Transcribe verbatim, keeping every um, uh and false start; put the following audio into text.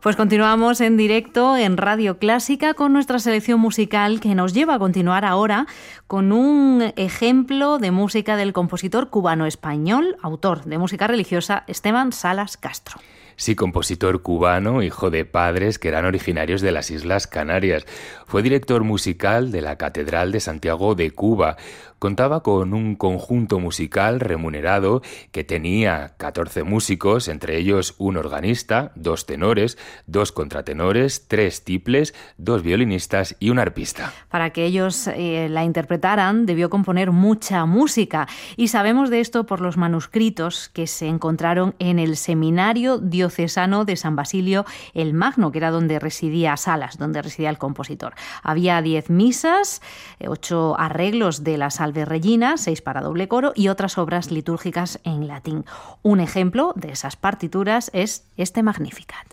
Pues continuamos en directo en Radio Clásica con nuestra selección musical que nos lleva a continuar ahora con un ejemplo de música del compositor cubano-español, autor de música religiosa, Esteban Salas Castro. Sí, compositor cubano, hijo de padres que eran originarios de las Islas Canarias. Fue director musical de la Catedral de Santiago de Cuba. Contaba con un conjunto musical remunerado que tenía catorce músicos, entre ellos un organista, dos tenores, dos contratenores, tres tiples, dos violinistas y un arpista. Para que ellos eh, la interpretaran, debió componer mucha música. Y sabemos de esto por los manuscritos que se encontraron en el Seminario Diocesano de San Basilio el Magno, que era donde residía Salas, donde residía el compositor. Había diez misas, ocho arreglos de la Salve Regina, seis para doble coro y otras obras litúrgicas en latín. Un ejemplo de esas partituras es este Magnificat.